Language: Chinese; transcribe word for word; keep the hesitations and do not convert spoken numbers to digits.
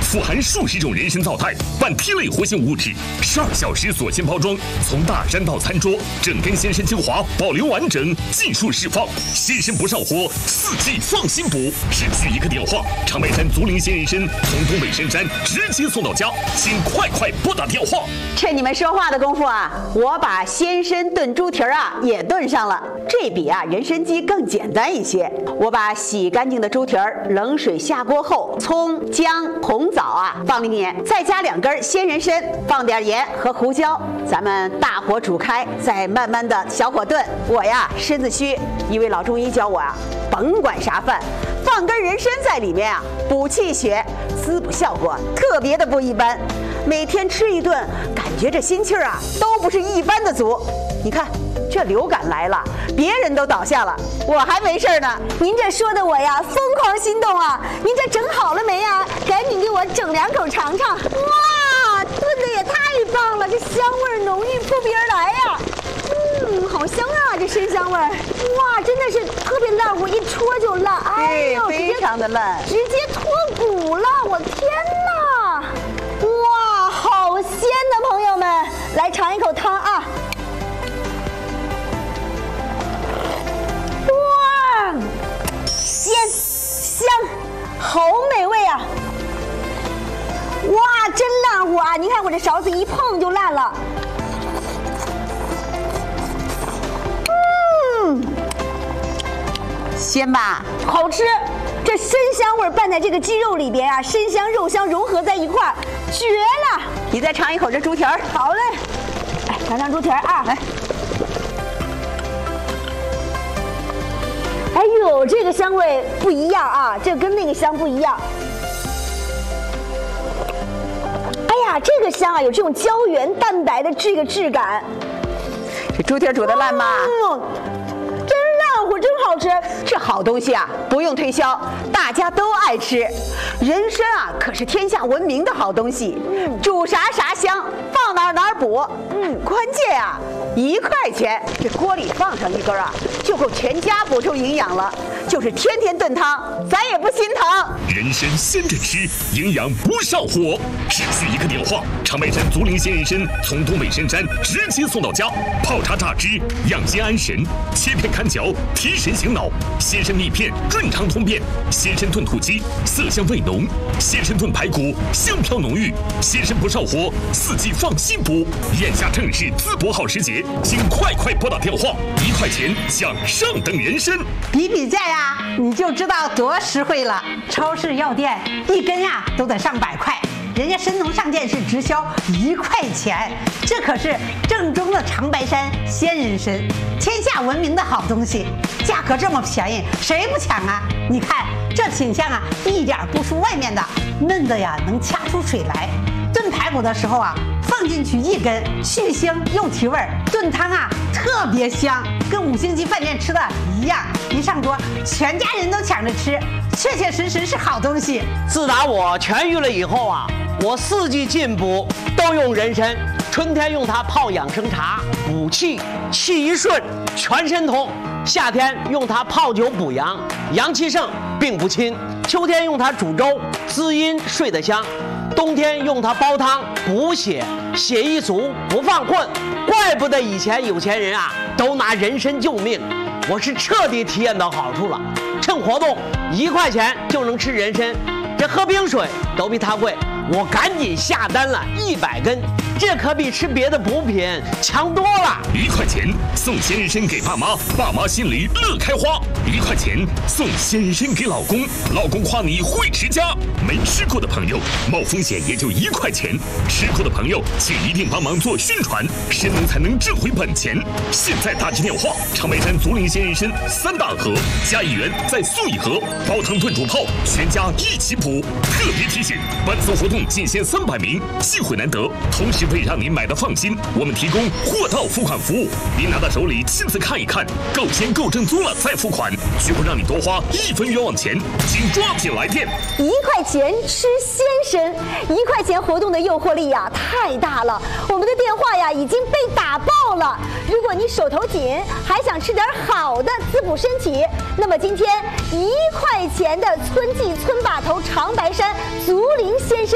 富含数十种人参皂苷、半萜类活性物质，十二小时锁鲜包装，从大山到餐桌，整根鲜参精华保留完整，尽数释放。鲜参不上火，四季放心补。只需一个电话，长白山竹林鲜人参从东北深山直接送到家，请快快拨打电话。 趁你们说话的功夫啊，我把鲜参炖猪蹄儿啊也炖上了。这比啊人参鸡更简单一些。我把洗干净的猪蹄儿冷水下锅后，葱、姜、红枣啊放里面，再加两根鲜人参，放点盐和胡椒，咱们大火煮开，再慢慢的小火炖。我呀身子虚，一位老中医教我啊，甭管啥饭，放根人参在里面啊，补气血，滋补效果特别的不一般。每天吃一顿，感觉这心气儿啊都不是一般的足。你看，这流感来了，别人都倒下了，我还没事呢。 您这说的我呀疯狂心动啊！您这整好了没呀？赶紧给我整两口尝尝。哇，炖的也太棒了，这香味浓郁扑鼻而来呀！嗯，好香啊，这参香味儿。哇，真的是特别烂乎，一戳就烂。哎呦， 非常的烂， 直接脱骨了！我天哪！哇，好鲜的朋友们，来尝一口汤啊！哇，鲜香，好美味啊！哇，真烂乎啊！你看我这勺子一碰就烂了。嗯， 鲜吧？ 好吃。这参香味拌在这个鸡肉里边啊，参香肉香融合在一块儿，绝了！ 你再尝一口这猪蹄儿。 好嘞，哎，尝尝猪蹄儿啊！来，哎呦，这个香味不一样啊，这跟那个香不一样。哎呀，这个香啊，有这种胶原蛋白的这个质感。 这猪蹄儿煮的烂吗？ 嗯，真烂乎，真好吃。 这好东西啊，不用推销，大家都爱吃。人参啊，可是天下闻名的好东西，嗯，煮啥啥香，放哪儿哪儿补。嗯，关键啊，一块钱，这锅里放上一根啊，就够全家补充营养了。就是天天炖汤，咱也不心疼。 人参鲜着吃，营养不上火。只需一个电话，长白山竹林鲜人参从东北深山直接送到家。泡茶榨汁，养心安神；切片看嚼，提神醒脑。鲜参蜜片润肠通便，鲜参炖土鸡色香味浓，鲜参炖排骨香飘浓郁。鲜参不上火，四季放心补。眼下正是淄博好时节，请快快拨打电话，一块钱享上等人参。 比比价呀，你就知道多实惠了。超市药店一根呀都得上百块，人家参农上店是直销一块钱，这可是正宗的长白山鲜人参，天下闻名的好东西，价格这么便宜，谁不抢啊？你看这品相啊，一点不输外面的，嫩的呀能掐出水来。炖排骨的时候啊，放进去一根，去腥又提味儿，炖汤啊特别香，跟五星级饭店吃的一样。一上桌，全家人都抢着吃，确确实实是好东西。 自打我痊愈了以后啊，我四季进补都用人参。春天用它泡养生茶，补气，气一顺，全身通；夏天用它泡酒补阳，阳气盛，病不侵；秋天用它煮粥，滋阴睡得香；冬天用它煲汤补血，血一足不犯困。怪不得以前有钱人啊都拿人参救命，我是彻底体验到好处了。趁活动一块钱就能吃人参，这喝冰水都比它贵，我赶紧下单了一百根，这可比吃别的补品强多了。 一块钱送鲜人参给爸妈，爸妈心里乐开花；一块钱送鲜人参给老公，老公夸你会持家。没吃过的朋友，冒风险也就一块钱；吃过的朋友，请一定帮忙做宣传，神农才能挣回本钱。现在打起电话，长白山竹林鲜人参三大盒加一元再送一盒，煲汤炖煮泡，全家一起补。特别提醒，本次活动仅限三百名，机会难得。同时为让您买的放心，我们提供货到付款服务，您拿到手里亲自看一看，够鲜够正宗了再付款，绝不让你多花一分冤枉钱，请抓紧来电。 一块钱吃鲜参，一块钱活动的诱惑力呀太大了，我们的电话呀已经被打爆了。如果你手头紧，还想吃点好的滋补身体，那么今天一块钱的村记村把头长白山竹林鲜参